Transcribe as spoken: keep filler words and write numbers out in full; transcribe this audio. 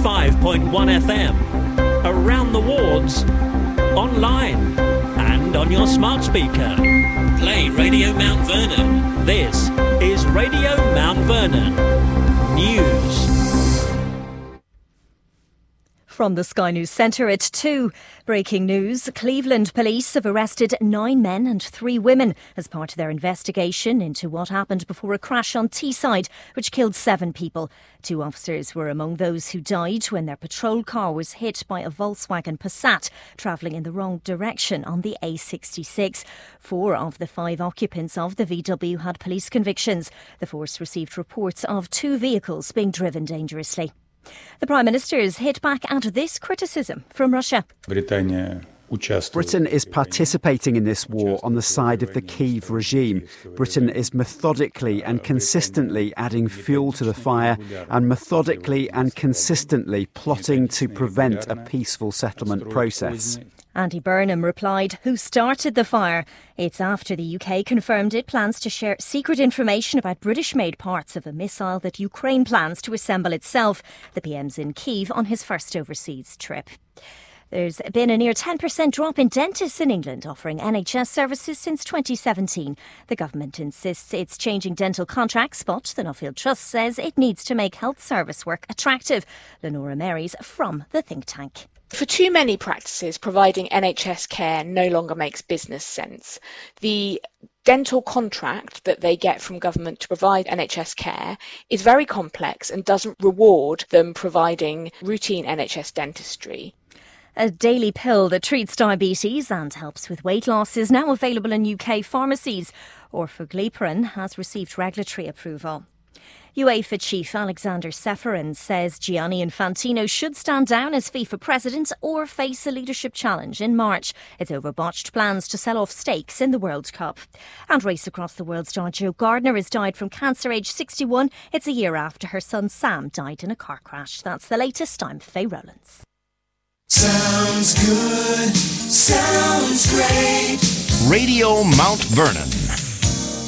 ninety-five point one F M, around the wards, online and on your smart speaker. Play Radio Mount Vernon. This is Radio Mount Vernon News. From the Sky News Centre at two. Breaking news. Cleveland police have arrested nine men and three women as part of their investigation into what happened before a crash on Teesside, which killed seven people. Two officers were among those who died when their patrol car was hit by a Volkswagen Passat travelling in the wrong direction on the A sixty-six. Four of the five occupants of the V W had police convictions. The force received reports of two vehicles being driven dangerously. The Prime Minister's hit back at this criticism from Russia. Britain is participating in this war on the side of the Kyiv regime. Britain is methodically and consistently adding fuel to the fire and methodically and consistently plotting to prevent a peaceful settlement process. Andy Burnham replied, "Who started the fire?" It's after the U K confirmed it plans to share secret information about British-made parts of a missile that Ukraine plans to assemble itself. The P M's in Kyiv on his first overseas trip. There's been a near ten percent drop in dentists in England offering N H S services since twenty seventeen. The government insists it's changing dental contracts, but the Nuffield Trust says it needs to make health service work attractive. Lenora Marys from the think tank. For too many practices, providing N H S care no longer makes business sense. The dental contract that they get from government to provide N H S care is very complex and doesn't reward them providing routine N H S dentistry. A daily pill that treats diabetes and helps with weight loss is now available in U K pharmacies. Orforglipron has received regulatory approval. UEFA chief Alexander Ceferin says Gianni Infantino should stand down as FIFA president or face a leadership challenge in March. It's over botched plans to sell off stakes in the World Cup. And race across the world star Jo Gardner has died from cancer, aged sixty-one. It's a year after her son Sam died in a car crash. That's the latest. I'm Faye Rowlands. Sounds good, sounds great. Radio Mount Vernon.